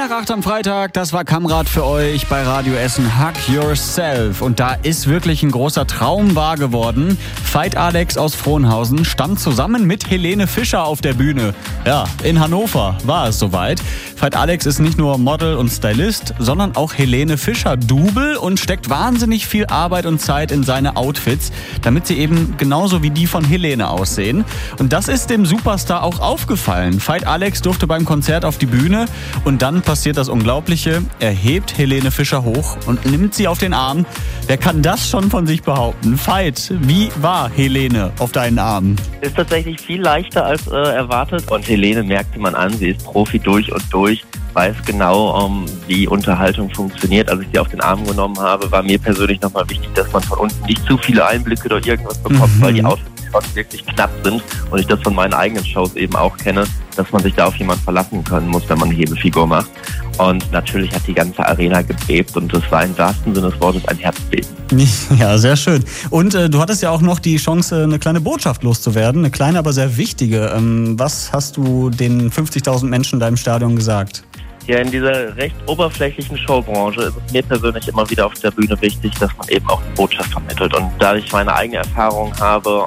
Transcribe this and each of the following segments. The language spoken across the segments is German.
nach 8 am Freitag, das war Kamrat für euch bei Radio Essen. Hug Yourself. Und da ist wirklich ein großer Traum wahr geworden. Veit Alex aus Frohnhausen stand zusammen mit Helene Fischer auf der Bühne. Ja, in Hannover war es soweit. Veit Alex ist nicht nur Model und Stylist, sondern auch Helene Fischer Double und steckt wahnsinnig viel Arbeit und Zeit in seine Outfits, damit sie eben genauso wie die von Helene aussehen. Und das ist dem Superstar auch aufgefallen. Veit Alex durfte beim Konzert auf die Bühne und dann passiert das Unglaubliche. Er hebt Helene Fischer hoch und nimmt sie auf den Arm. Wer kann das schon von sich behaupten? Veit, wie war Helene auf deinen Armen? Ist tatsächlich viel leichter als erwartet. Und Helene merkte man an, sie ist Profi durch und durch, weiß genau, wie Unterhaltung funktioniert. Als ich sie auf den Arm genommen habe, war mir persönlich nochmal wichtig, dass man von unten nicht zu viele Einblicke oder irgendwas bekommt, weil die Outfits schon wirklich knapp sind und ich das von meinen eigenen Shows eben auch kenne, dass man sich da auf jemanden verlassen können muss, wenn man eine Hebefigur macht. Und natürlich hat die ganze Arena gebebt und das war im wahrsten Sinne des Wortes ein Herzbeben. Ja, sehr schön. Und du hattest ja auch noch die Chance, eine kleine Botschaft loszuwerden, eine kleine, aber sehr wichtige. Was hast du den 50.000 Menschen da im Stadion gesagt? Ja, in dieser recht oberflächlichen Showbranche ist es mir persönlich immer wieder auf der Bühne wichtig, dass man eben auch eine Botschaft vermittelt. Und da ich meine eigene Erfahrung habe,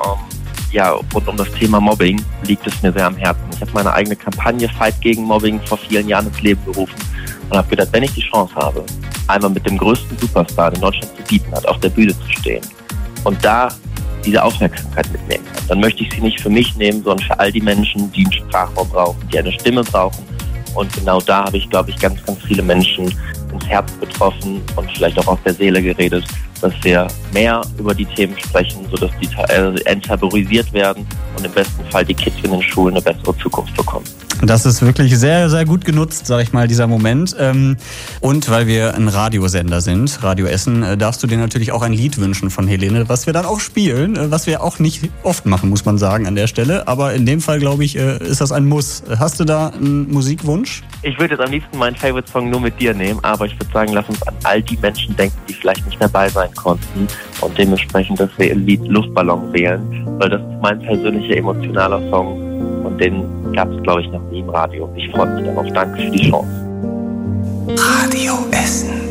rund um das Thema Mobbing, liegt es mir sehr am Herzen. Ich habe meine eigene Kampagne Fight gegen Mobbing vor vielen Jahren ins Leben gerufen und habe gedacht, wenn ich die Chance habe, einmal mit dem größten Superstar, den Deutschland zu bieten hat, auf der Bühne zu stehen und da diese Aufmerksamkeit mitnehmen kann, dann möchte ich sie nicht für mich nehmen, sondern für all die Menschen, die einen Sprachraum brauchen, die eine Stimme brauchen. Und genau da habe ich, glaube ich, ganz, ganz viele Menschen ins Herz getroffen und vielleicht auch aus der Seele geredet, dass wir mehr über die Themen sprechen, sodass die enttabuisiert werden und im besten Fall die Kids in den Schulen eine bessere Zukunft bekommen. Das ist wirklich sehr, sehr gut genutzt, sag ich mal, dieser Moment. Und weil wir ein Radiosender sind, Radio Essen, darfst du dir natürlich auch ein Lied wünschen von Helene, was wir dann auch spielen, was wir auch nicht oft machen, muss man sagen, an der Stelle. Aber in dem Fall, glaube ich, ist das ein Muss. Hast du da einen Musikwunsch? Ich würde jetzt am liebsten meinen Favorite-Song nur mit dir nehmen, aber ich würde sagen, lass uns an all die Menschen denken, die vielleicht nicht dabei sein konnten und dementsprechend das Lied Luftballon wählen, weil das ist mein persönlicher emotionaler Song und den gab es, glaube ich, noch nie im Radio. Ich freue mich darauf. Danke für die Chance. Radio Essen.